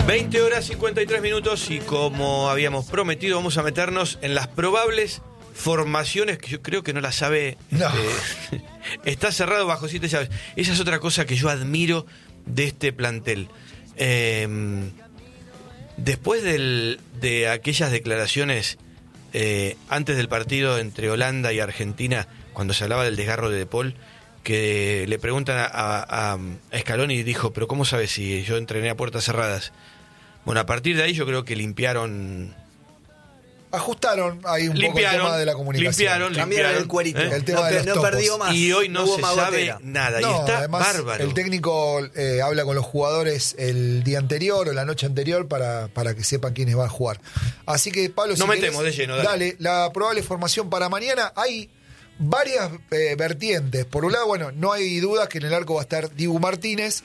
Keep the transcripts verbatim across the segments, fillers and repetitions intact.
veinte horas cincuenta y tres minutos y como habíamos prometido vamos a meternos en las probables formaciones que yo creo que no las sabe. No. Este, está cerrado bajo siete llaves. Esa es otra cosa que yo admiro de este plantel. Eh, después del, de aquellas declaraciones eh, antes del partido entre Holanda y Argentina, cuando se hablaba del desgarro de De Paul, que le preguntan a, a, a Scaloni y dijo, pero ¿cómo sabes si yo entrené a puertas cerradas? Bueno, a partir de ahí yo creo que limpiaron... Ajustaron ahí un limpiaron, poco el tema de la comunicación. Limpiaron, Cambiaron limpiaron, el cuerito. ¿eh? El tema no, de los no topos. perdió más. Y hoy no, no se hubo sabe magotera. nada. No, y está además, bárbaro. el técnico eh, habla con los jugadores el día anterior o la noche anterior para, para que sepan quiénes van a jugar. Así que, Pablo, No si metemos querés, de lleno, dale. dale. La probable formación para mañana. Hay varias eh, vertientes. Por un lado, bueno, no hay duda que en el arco va a estar Dibu Martínez.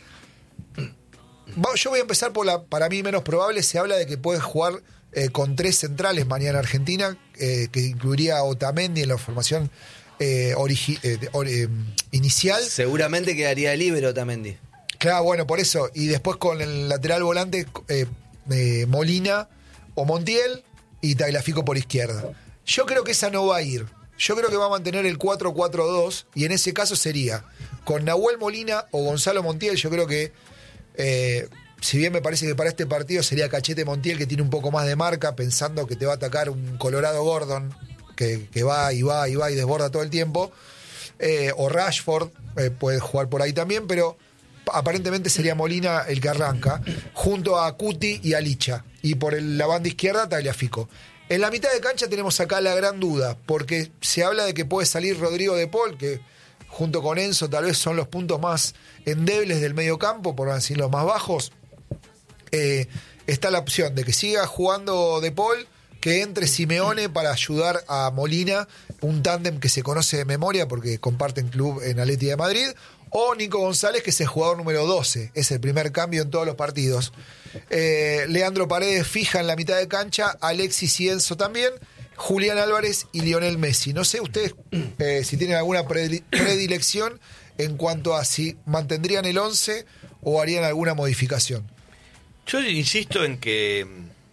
Va- Yo voy a empezar por la, para mí, menos probable. Se habla de que puede jugar eh, con tres centrales mañana Argentina, eh, que incluiría a Otamendi en la formación eh, origi- eh, de- or- eh, inicial. Seguramente quedaría libre Otamendi. Claro, bueno, por eso. Y después con el lateral volante, eh, eh, Molina o Montiel y Tagliafico por izquierda. Yo creo que esa no va a ir. Yo creo que va a mantener el cuatro cuatro dos y en ese caso sería con Nahuel Molina o Gonzalo Montiel. Yo creo que, eh, si bien me parece que para este partido sería Cachete Montiel, que tiene un poco más de marca, pensando que te va a atacar un Colorado Gordon, que, que va y va y va y desborda todo el tiempo, eh, o Rashford, eh, puede jugar por ahí también, pero aparentemente sería Molina el que arranca, junto a Cuti y a Licha. Y por el- la banda izquierda, Tagliafico. En la mitad de cancha tenemos acá la gran duda, porque se habla de que puede salir Rodrigo de Paul, que junto con Enzo tal vez son los puntos más endebles del medio campo, por no decir los más bajos. Eh, está la opción de que siga jugando De Paul, que entre Simeone para ayudar a Molina, un tándem que se conoce de memoria porque comparten club en Atleti de Madrid, o Nico González, que es el jugador número doce, es el primer cambio en todos los partidos. Eh, Leandro Paredes fija en la mitad de cancha, Alexis y Enzo también, Julián Álvarez y Lionel Messi. No sé ustedes eh, si tienen alguna predile- predilección en cuanto a si mantendrían el once o harían alguna modificación. Yo insisto en que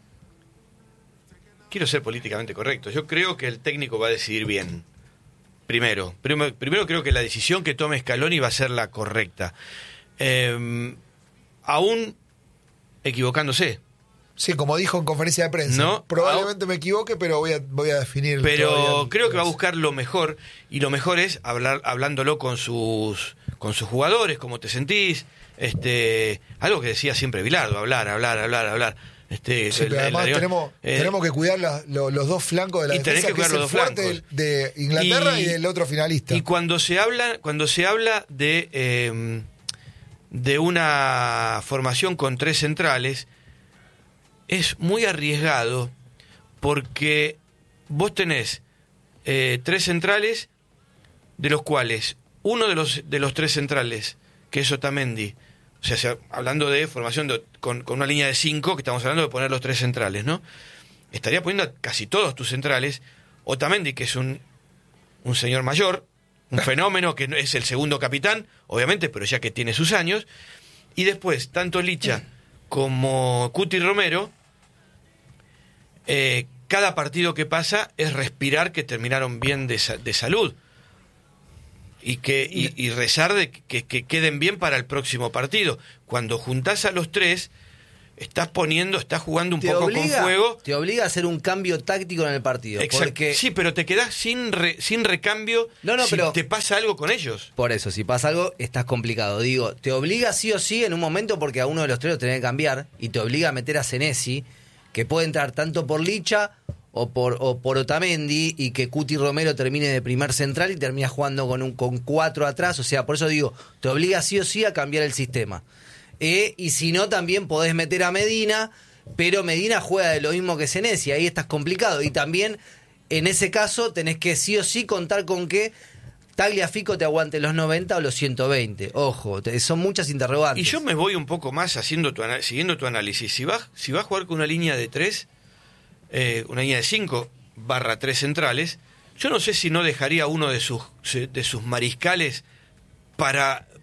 quiero ser políticamente correcto. Yo creo que el técnico va a decidir bien. Primero, primero, primero creo que la decisión que tome Scaloni va a ser la correcta. Eh, aún equivocándose. Sí, como dijo en conferencia de prensa. No, Probablemente me equivoque, pero voy a, voy a definir. Pero todavía. creo que va a buscar lo mejor. Y lo mejor es hablar, hablándolo con sus, con sus jugadores, cómo te sentís. Este, algo que decía siempre Bilardo, hablar, hablar, hablar, hablar. Este, Sí, el- pero el- además el- tenemos, eh, tenemos que cuidar la- lo- los dos flancos de la y tenés defensa, que que, es cuidar el los dos fuerte flancos. de Inglaterra y, Y- del otro finalista. Y cuando se habla, cuando se habla de, eh, de una formación con tres centrales, es muy arriesgado porque vos tenés eh, tres centrales, de los cuales uno de los de los tres centrales, que es Otamendi, o sea, se- hablando de formación de- con, con una línea de cinco, que estamos hablando de poner los tres centrales, ¿no? Estaría poniendo a casi todos tus centrales. Otamendi, que es un, un señor mayor, un fenómeno, que no- es el segundo capitán, obviamente, pero ya que tiene sus años. Y después, tanto Licha como Cuti Romero, eh, cada partido que pasa es respirar que terminaron bien de, sa- de salud. Y, que, y, y rezar de que, que queden bien para el próximo partido. Cuando juntás a los tres, estás poniendo, estás jugando un Te poco obliga, con fuego. te obliga a hacer un cambio táctico en el partido. Exacto. Porque, Sí, pero te quedás sin re- sin recambio No, no, si pero- te pasa algo con ellos. por eso, si pasa algo, estás complicado. Digo, te obliga sí o sí en un momento porque a uno de los tres lo tenés que cambiar y te obliga a meter a Senesi, que puede entrar tanto por Licha o por, o por Otamendi y que Cuti Romero termine de primer central y termina jugando con un con cuatro atrás. O sea, por eso digo, te obliga sí o sí a cambiar el sistema. Eh, y si no, también podés meter a Medina, pero Medina juega de lo mismo que Senesi, ahí estás complicado. Y también, en ese caso, tenés que sí o sí contar con que Tagliafico te aguante los noventa o los ciento veinte. Ojo, te- son muchas interrogantes. Y yo me voy un poco más haciendo tu ana- siguiendo tu análisis. Si vas, si vas a jugar con una línea de tres, eh, una línea de cinco barra tres centrales, yo no sé si no dejaría uno de sus de sus mariscales para,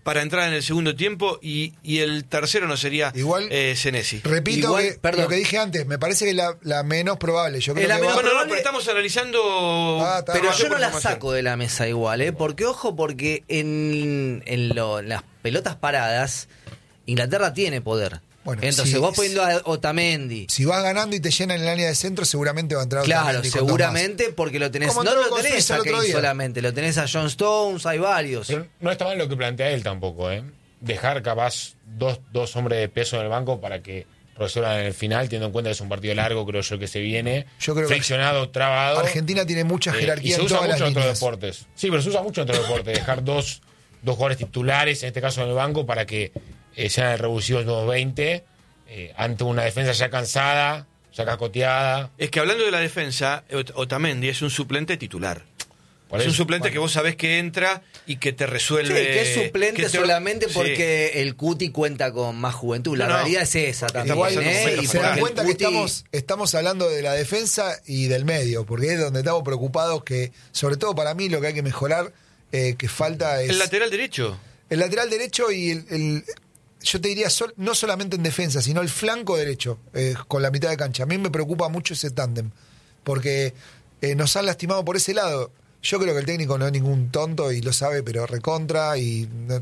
para entrar en el segundo tiempo y, y el tercero no sería Igual, eh, Senesi. Repito Igual, que, perdón. lo que dije antes, me parece que es la, la menos probable. Yo creo Es la que menos va- Bueno, no, probable- pero estamos analizando... Ah, está. Pero formación yo no por la formación. saco de la mesa igual, ¿eh? Porque, ojo, porque en, en lo- las pelotas paradas, Inglaterra tiene poder. Bueno, Entonces, sí, vos poniendo a Otamendi. Si vas ganando y te llenan en la línea de centro, seguramente va a entrar Claro, Otamendi con dos seguramente porque lo tenés. Como No entró lo con tenés Suiza a el otro Kane día. solamente, lo tenés a John Stones, hay varios. Pero no está mal lo que plantea él tampoco, ¿eh? Dejar capaz dos, dos hombres de peso en el banco para que resuelvan en el final, teniendo en cuenta que es un partido largo, creo yo que se viene. Yo creo que friccionado, trabado. Argentina tiene mucha Eh, jerarquía y se en usa todas mucho las en otros líneas. deportes. Sí, pero se usa mucho en otros deportes. Dejar dos, dos jugadores titulares, en este caso en el banco, para que eh, sean el revulsivo de los veinte, eh, ante una defensa ya cansada, ya cascoteada. Es que hablando de la defensa, Ot- Otamendi es un suplente titular. Por es un eso, suplente bueno. que vos sabés que entra y que te Sí, resuelve... que es suplente que te- solamente Sí. porque el Cuti cuenta con más juventud. La No, no. realidad es esa también. Igual, pasando ¿eh? momentos Y se dan porque el cuenta que Cuti- estamos, estamos hablando de la defensa y del medio, porque es donde estamos preocupados que, sobre todo para mí, lo que hay que mejorar, eh, que falta es El lateral derecho. el lateral derecho y el, el- yo te diría, sol- no solamente en defensa, sino el flanco derecho, eh, con la mitad de cancha. A mí me preocupa mucho ese tándem, porque eh, nos han lastimado por ese lado. Yo creo que el técnico no es ningún tonto y lo sabe, pero recontra. y no-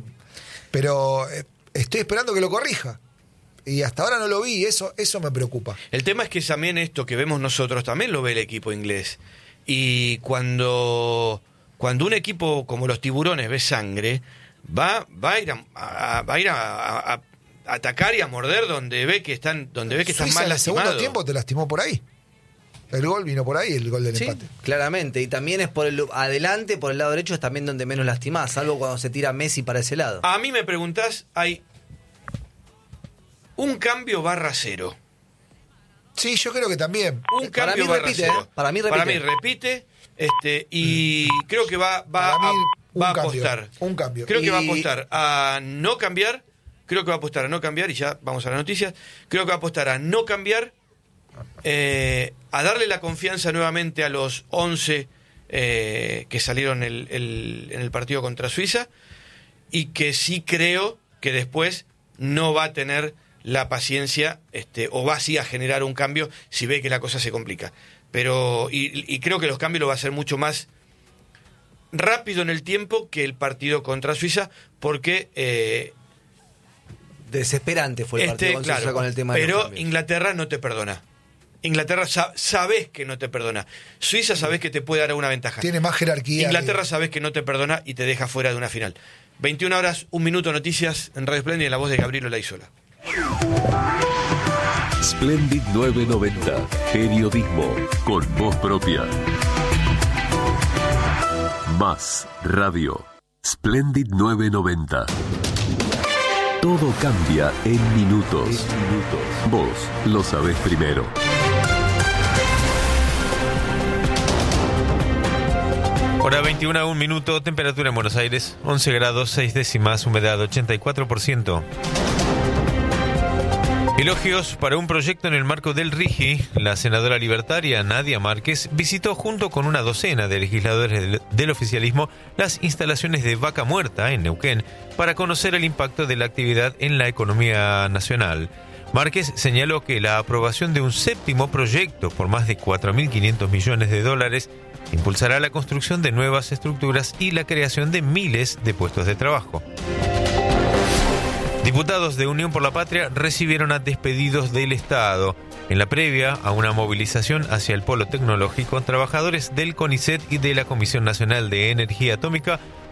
Pero eh, estoy esperando que lo corrija. Y hasta ahora no lo vi, y eso, eso me preocupa. El tema es que también esto que vemos nosotros también lo ve el equipo inglés. Y cuando, cuando un equipo como los Tiburones ve sangre, va, va a ir a, a- va a ir a, a- a atacar y a morder donde ve que están, donde ve que están Suiza mal en el segundo lastimados. tiempo te lastimó por ahí. El gol vino por ahí, el gol del Sí, empate. claramente. Y también es por el adelante, por el lado derecho, es también donde menos lastimás, salvo cuando se tira Messi para ese lado. A mí me preguntás, hay un cambio barra cero. Sí, yo creo que también. Un Para cambio mí barra repite, cero. ¿eh? Para mí repite. Para mí repite. Este, y creo que va, va, Para mí, a, un va a cambio, apostar. un cambio. Creo que va a Y- apostar a no cambiar. Creo que va a apostar a no cambiar. Y ya vamos a las noticias. Creo que va a apostar a no cambiar. eh, a darle la confianza nuevamente a los once eh, que salieron el- el- en el partido contra Suiza. Y que sí creo que después no va a tener la paciencia, este, o va así a generar un cambio si ve que la cosa se complica. Pero, y, y creo que los cambios lo va a hacer mucho más rápido en el tiempo que el partido contra Suiza, porque eh, Desesperante fue el partido este, con Suiza claro, con el tema de los pero cambios. Inglaterra no te perdona. Inglaterra sa- sabés que no te perdona. Suiza sabés que te puede dar una ventaja. Tiene más jerarquía. Inglaterra que- sabés que no te perdona y te deja fuera de una final. veintiuna horas, un minuto, noticias en Radio Splendid en la voz de Gabriel Olaizola. Splendid novecientos noventa. Periodismo con voz propia. Más radio. Splendid novecientos noventa. Todo cambia en minutos. Vos lo sabés primero. Hora veintiuna, un minuto, temperatura en Buenos Aires, once grados, seis décimas, humedad ochenta y cuatro por ciento. Elogios para un proyecto en el marco del RIGI. La senadora libertaria Nadia Márquez visitó junto con una docena de legisladores del, del oficialismo las instalaciones de Vaca Muerta en Neuquén para conocer el impacto de la actividad en la economía nacional. Márquez señaló que la aprobación de un séptimo proyecto por más de cuatro mil quinientos millones de dólares impulsará la construcción de nuevas estructuras y la creación de miles de puestos de trabajo. Diputados de Unión por la Patria recibieron a despedidos del Estado. En la previa a una movilización hacia el polo tecnológico, trabajadores del CONICET y de la Comisión Nacional de Energía Atómica